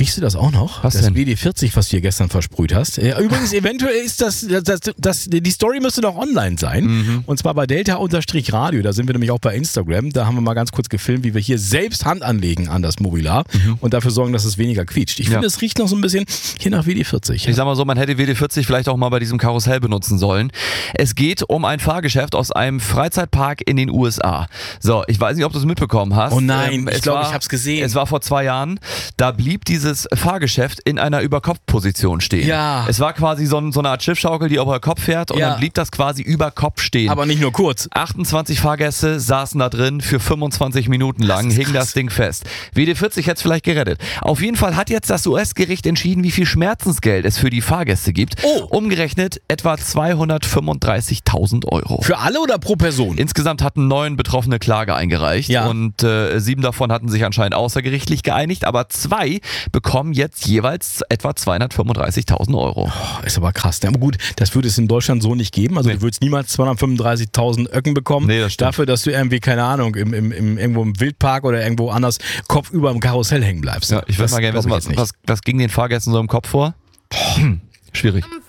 Riechst du das auch noch? Was das denn? WD-40, was du hier gestern versprüht hast. Ja, übrigens, eventuell ist die Story müsste noch online sein. Und zwar bei Delta-Radio. Da sind wir nämlich auch bei Instagram. Da haben wir mal ganz kurz gefilmt, wie wir hier selbst Hand anlegen an das Mobilar und dafür sorgen, dass es weniger quietscht. Ich finde, es riecht noch so ein bisschen hier nach WD-40. Ich sag mal so, man hätte WD-40 vielleicht auch mal bei diesem Karussell benutzen sollen. Es geht um ein Fahrgeschäft aus einem Freizeitpark in den USA. So, ich weiß nicht, ob du es mitbekommen hast. Oh nein, ich glaube, ich habe es gesehen. Es war vor 2 Jahren. Da blieb dieses Fahrgeschäft in einer Überkopfposition stehen. Ja. Es war quasi so eine Art Schiffschaukel, die über Kopf fährt und dann blieb das quasi über Kopf stehen. Aber nicht nur kurz. 28 Fahrgäste saßen da drin für 25 Minuten lang, hing das Ding fest. WD-40 hätte es vielleicht gerettet. Auf jeden Fall hat jetzt das US-Gericht entschieden, wie viel Schmerzensgeld es für die Fahrgäste gibt. Oh. Umgerechnet etwa 235.000 Euro. Für alle oder pro Person? Insgesamt hatten 9 Betroffene Klage eingereicht und 7 davon hatten sich anscheinend außergerichtlich geeinigt, aber 2 bekommen jetzt jeweils etwa 235.000 Euro. Oh, ist aber krass. Aber gut, das würde es in Deutschland so nicht geben. Also du würdest niemals 235.000 Öcken bekommen. Nee, das stimmt. Dafür, dass du irgendwie, keine Ahnung, irgendwo im Wildpark oder irgendwo anders kopfüber im Karussell hängen bleibst. Ja, ich würde mal gerne wissen, was ging den Fahrgästen so im Kopf vor? Schwierig.